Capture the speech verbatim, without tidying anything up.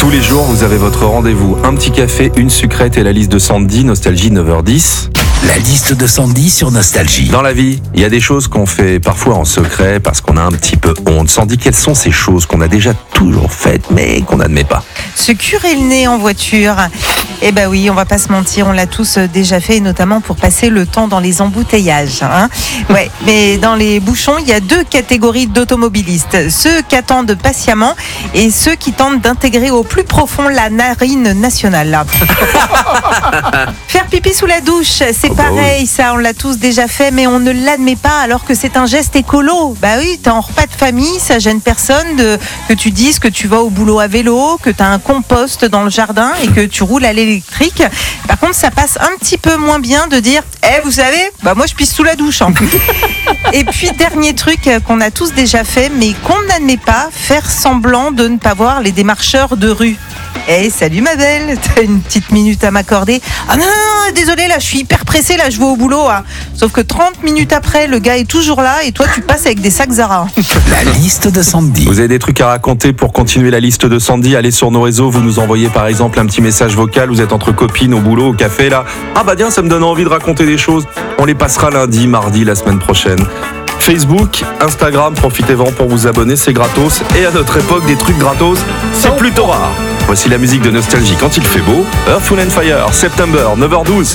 Tous les jours, vous avez votre rendez-vous. Un petit café, une sucrète et la liste de Sandy, Nostalgie neuf heures dix. La liste de Sandy sur Nostalgie. Dans la vie, il y a des choses qu'on fait parfois en secret parce qu'on a un petit peu honte. Sandy, quelles sont ces choses qu'on a déjà toujours faites mais qu'on n'admet pas? Se curer le nez en voiture. Eh ben oui, on va pas se mentir, on l'a tous déjà fait, notamment pour passer le temps dans les embouteillages. Hein. Ouais, mais dans les bouchons, il y a deux catégories d'automobilistes. Ceux qui attendent patiemment et ceux qui tentent d'intégrer au plus profond la narine nationale. Faire pipi sous la douche, c'est Oh bah pareil, oui. ça on l'a tous déjà fait, mais on ne l'admet pas alors que c'est un geste écolo. Bah oui, t'es en repas de famille, ça gêne personne de, que tu dises que tu vas au boulot à vélo, que t'as un compost dans le jardin et que tu roules à l'électrique. Par contre, ça passe un petit peu moins bien de dire « Eh, vous savez, bah moi je pisse sous la douche. Hein. » Et puis, dernier truc qu'on a tous déjà fait, mais qu'on n'admet pas, faire semblant de ne pas voir les démarcheurs de rue. Eh, salut ma belle, t'as une petite minute à m'accorder? Ah non, non, non, désolé, là, je suis hyper pressée, là, je vais au boulot. Hein. Sauf que trente minutes après, le gars est toujours là et toi, tu passes avec des sacs Zara. La liste de Sandy. Vous avez des trucs à raconter pour continuer la liste de Sandy? Allez sur nos réseaux, vous nous envoyez par exemple un petit message vocal, vous êtes entre copines, au boulot, au café, là. Ah bah tiens, ça me donne envie de raconter des choses. On les passera lundi, mardi, la semaine prochaine. Facebook, Instagram, profitez-en pour vous abonner, c'est gratos. Et à notre époque, des trucs gratos, c'est plutôt rare. Voici la musique de Nostalgie quand il fait beau. Earth, Wind and Fire, September, neuf heures douze.